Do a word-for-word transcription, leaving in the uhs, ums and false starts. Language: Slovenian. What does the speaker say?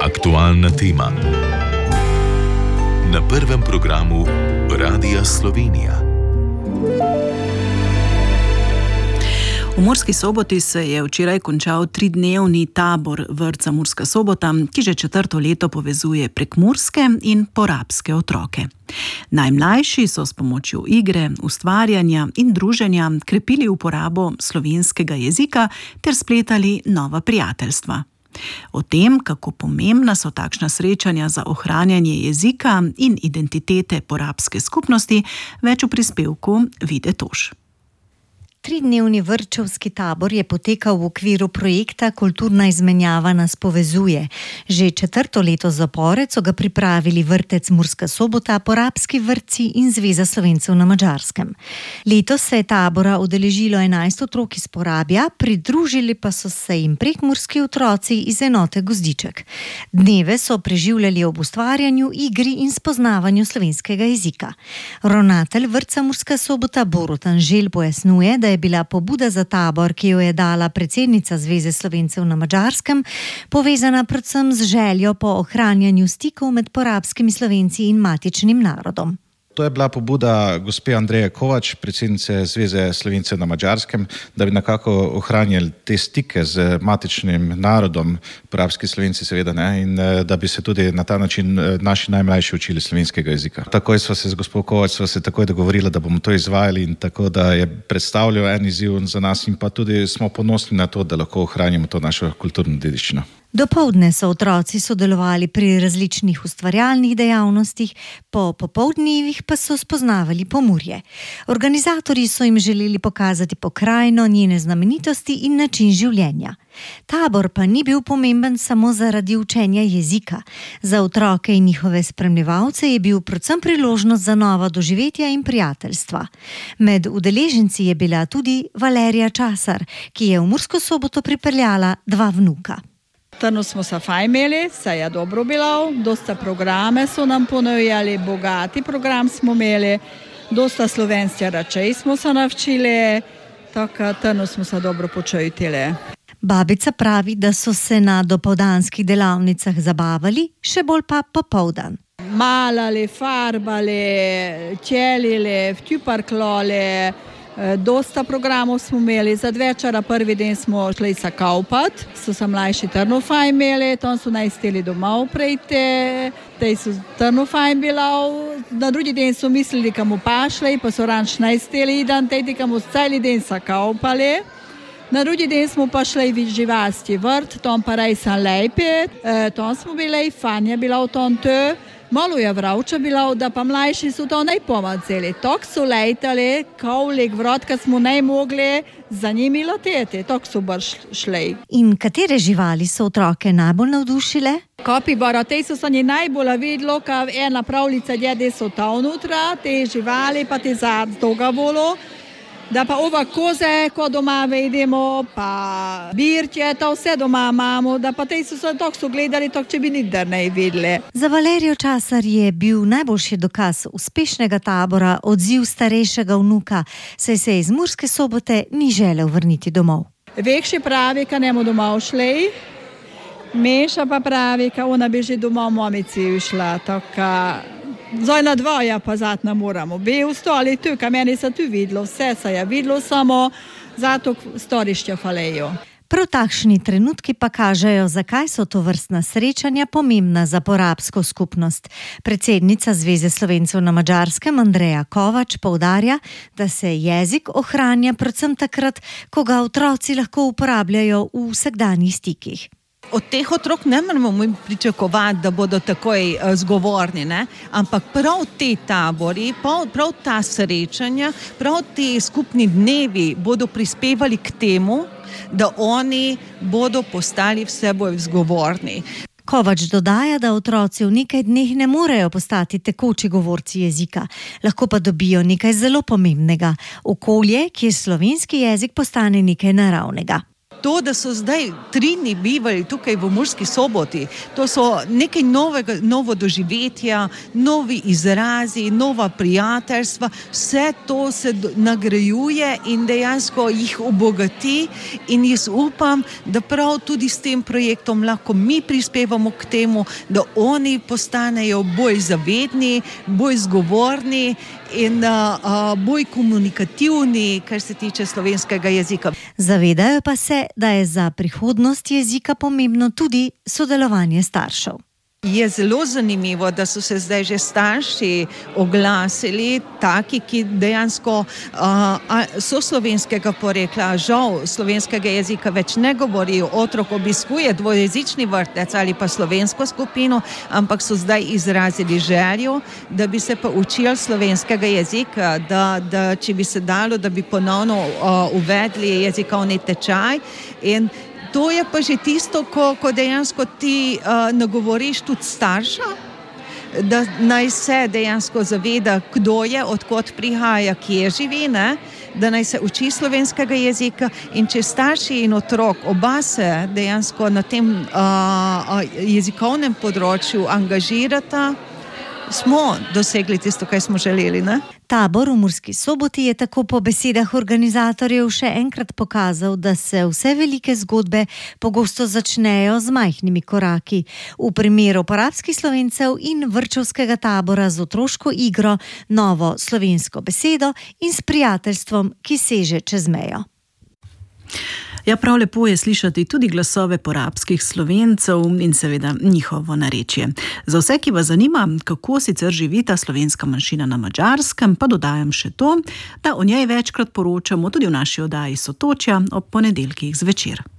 Aktualna tema na prvem programu Radia Slovenija. V Murski Soboti se je včeraj končal tridnevni tabor vrtca Murska Sobota, ki že četrto leto povezuje prekmurske in porabske otroke. Najmlajši so s pomočjo igre, ustvarjanja in druženja krepili uporabo slovenskega jezika ter spletali nova prijateljstva. O tem, kako pomembna so takšna srečanja za ohranjanje jezika in identitete porabske skupnosti, več v prispevku Vide Toš. Tridnevni vrtčevski tabor je potekal v okviru projekta Kulturna izmenjava nas povezuje. Že četrto leto zapored so ga pripravili vrtec Murska Sobota, porabski vrtci in Zveza Slovencev na Madžarskem. Letos se je tabora udeležilo enajst otrok iz Porabja, pridružili pa so se jim prekmurski otroci iz enote Gozdiček. Dneve so preživljali ob ustvarjanju, igri in spoznavanju slovenskega jezika. Ravnatelj vrtca Murska Sobota Borut Anžel pojasnjuje, da je bila pobuda za tabor, ki jo je dala predsednica Zveze Slovencev na Madžarskem, povezana predvsem z željo po ohranjanju stikov med porabskimi Slovenci in matičnim narodom. To je bila pobuda gospe Andreje Kovač, predsednice Zveze Slovencev na Madžarskem, da bi nekako ohranjali te stike z matičnim narodom, porabski Slovenci seveda ne, in da bi se tudi na ta način naši najmlajši učili slovenskega jezika. Takoj sva se z gospo Kovač sva se takoj dogovorila, da bomo to izvajali, in tako da je predstavljal en izziv za nas, in pa tudi smo ponosni na to, da lahko ohranimo to našo kulturno dediščino. Dopoldne so otroci sodelovali pri različnih ustvarjalnih dejavnostih, po popoldnevih pa so spoznavali Pomurje. Organizatorji so jim želeli pokazati pokrajino, njene znamenitosti in način življenja. Tabor pa ni bil pomemben samo zaradi učenja jezika. Za otroke in njihove spremljevalce je bil predvsem priložnost za nova doživetja in prijateljstva. Med udeleženci je bila tudi Valerija Časar, ki je v Mursko Soboto pripeljala dva vnuka. Trno smo se fajn imeli, se je dobro bilo, dosta programe so nam ponujali, bogati program smo imeli, dosta slovenske reči smo se navčili, tako trno smo se dobro počutili. Babica pravi, da so se na dopoldanskih delavnicah zabavali, še bolj pa popoldan. Malali, farbali, ćelili, vtjuparkloli, dosta programov smo imeli. Za večera prvi dan smo šli se kaupat, so se mlajši trno fajn imeli, tam so najsteli domov prejte, tej so trno fajn bilo. Na drugi dan so mislili, kamo pašli, pa so ranč najsteli idan, tej kamo celi dan se kaupali. Na drugi dan smo pa šli v živasti vrt, tam pa rej sam lepi, tam smo bili, fajn je bila v tom tu. Malo je vravča bilo, da pa mlajši so to najpomaceli. Tok so lejtali, kavlik vrat, kad smo ne mogli za njimi leteti. Tok so brž šli. In katere živali so otroke najbolj navdušile? Kapibara, te so se nje najbolj videlo, kad ena pravljica djede so ta vnutra, te živali pa te zad toga volo. Da pa ova koze, ko doma vidimo, pa birtje, to vse doma imamo, da pa te so se tako so gledali, tako če bi nikdar ne videli. Za Valerijo Časar je bil najboljši dokaz uspešnega tabora odziv starejšega vnuka, saj se iz Murske Sobote ni želel vrniti domov. Vekši pravi, ka nemo domov šli, Meša pa pravi, ka ona bi že domov mamici ušla, tako zdaj na dvoja pa zatna moramo. Bi ustali tu, ka meni se tu videlo, vse se je videlo, samo zato storišče falejo. Prav takšni trenutki pa kažejo, zakaj so to vrstna srečanja pomembna za porabsko skupnost. Predsednica Zveze Slovencev na Madžarskem Andreja Kovač poudarja, da se jezik ohranja predvsem takrat, ko ga otroci lahko uporabljajo v vsakdanjih stikih. Od teh otrok ne moramo pričakovati, da bodo takoj uh, zgovorni, ne? Ampak prav te tabori, prav, prav ta srečanja, prav te skupni dnevi bodo prispevali k temu, da oni bodo postali vse bolj zgovorni. Kovač dodaja, da otroci v nekaj dneh ne morejo postati tekoči govorci jezika, lahko pa dobijo nekaj zelo pomembnega, okolje, kjer slovenski jezik postane nekaj naravnega. to, da so zdaj tri dni bivali tukaj v Murski Soboti, to so nekaj novega, novo doživetja, novi izrazi, nova prijateljstva, vse to se nagrajuje in dejansko jih obogati in jaz upam, da prav tudi s tem projektom lahko mi prispevamo k temu, da oni postanejo bolj zavedni, bolj zgovorni in uh, uh, bolj komunikativni, kar se tiče slovenskega jezika. Zavedajo pa se, da je za prihodnost jezika pomembno tudi sodelovanje staršev. Je zelo zanimivo, da so se zdaj že starši oglasili, taki, ki dejansko uh, so slovenskega porekla, žal slovenskega jezika več ne govorijo, otrok obiskuje dvojezični vrtec ali pa slovensko skupino, ampak so zdaj izrazili željo, da bi se pa učili slovenskega jezika, da, da če bi se dalo, da bi ponovno uh, uvedli jezikovni tečaj in to je pa že tisto, ko, ko dejansko ti uh, nagovoriš tudi starša, da naj se dejansko zaveda, kdo je, odkot prihaja, kje živi, ne? Da naj se uči slovenskega jezika in če starši in otrok oba se dejansko na tem uh, jezikovnem področju angažirata, smo dosegli tisto, kaj smo želeli, ne? Tabor v Murski Soboti je tako po besedah organizatorjev še enkrat pokazal, da se vse velike zgodbe pogosto začnejo z majhnimi koraki. V primeru porabskih Slovencev in vrtčevskega tabora z otroško igro, novo slovensko besedo in s prijateljstvom, ki seže čez mejo. Ja, prav lepo je slišati tudi glasove porabskih Slovencev in seveda njihovo narečje. Za vse, ki vas zanima, kako sicer živi ta slovenska manjšina na Madžarskem, pa dodajam še to, da o njej večkrat poročamo tudi v naši oddaji Sotočja ob ponedeljkih zvečer.